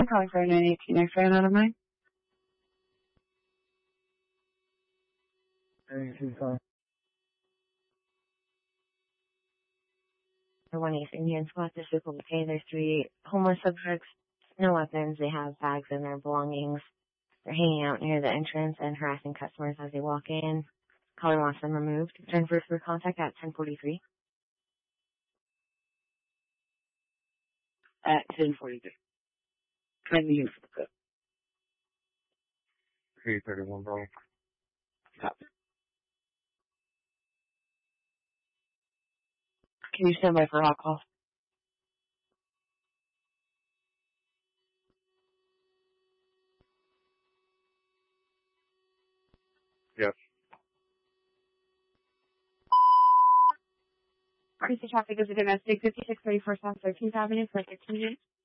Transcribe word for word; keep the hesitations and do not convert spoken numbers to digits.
calling for a nine eighteen X-ray out of mine. For one East Indian Spot, this is okay. There's three homeless subjects, no weapons. They have bags and their belongings. They're hanging out near the entrance and harassing customers as they walk in. Caller wants them removed. Return for further contact at ten forty-three. At ten forty-three. Kindly use the code. three thirty-one, bro. Copy. Can you stand by for hot call? Yes. Increase the traffic is a domestic fifty-six thirty-four South thirteenth Avenue for fifteen minutes.